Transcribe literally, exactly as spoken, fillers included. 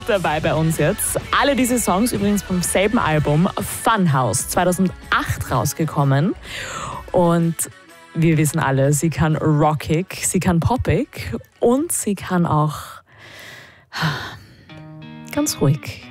Dabei bei uns jetzt. Alle diese Songs übrigens vom selben Album Funhouse zweitausendacht rausgekommen. Und wir wissen alle, sie kann rockig, sie kann poppig und sie kann auch ganz ruhig.